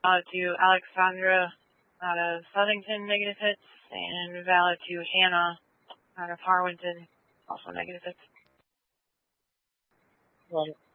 to Alexandra out of Southington, negative hits, and valid to Hannah out of Harwinton, also negative hits.